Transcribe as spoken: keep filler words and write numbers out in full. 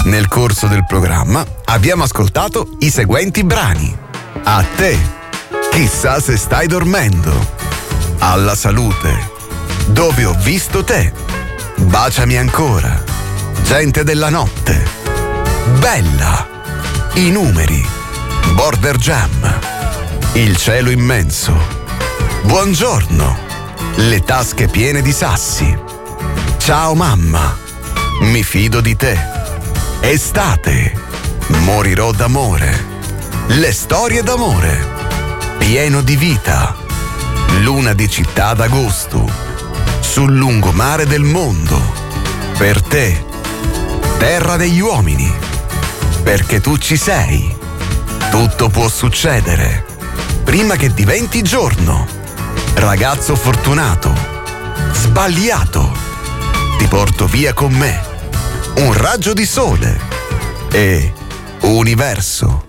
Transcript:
Nel corso del programma abbiamo ascoltato i seguenti brani. A te, chissà se stai dormendo. Alla salute, dove ho visto te. Baciami ancora, gente della notte. Bella, i numeri. Border Jam, il cielo immenso. Buongiorno, le tasche piene di sassi. Ciao mamma, mi fido di te. Estate, morirò d'amore. Le storie d'amore, pieno di vita. Luna di città d'agosto, sul lungomare del mondo. Per te, terra degli uomini, perché tu ci sei. Tutto può succedere prima che diventi giorno. Ragazzo fortunato, sbagliato, ti porto via con me. Un raggio di sole e universo.